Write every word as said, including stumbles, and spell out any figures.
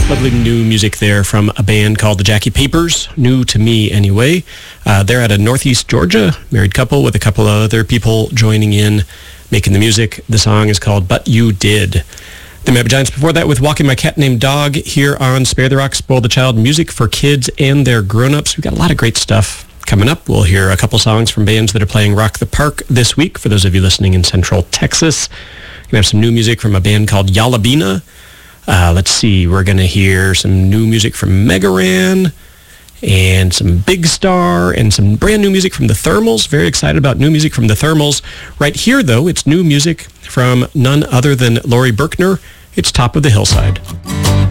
Lovely new music there from a band called the Jackie Papers, new to me anyway. Uh, they're out of Northeast Georgia, married couple with a couple of other people joining in, making the music. The song is called But You Did. The Map Giants before that with Walking My Cat Named Dog here on Spare the Rock, Spoil the Child, music for kids and their grown-ups. We've got a lot of great stuff coming up. We'll hear a couple songs from bands that are playing Rock the Park this week, for those of you listening in Central Texas. We're going to have some new music from a band called Yalabina. Uh, let's see, we're going to hear some new music from Megaran and some Big Star and some brand new music from the Thermals. Very excited about new music from the Thermals. Right here, though, it's new music from none other than Laurie Berkner. It's Top of the Hillside.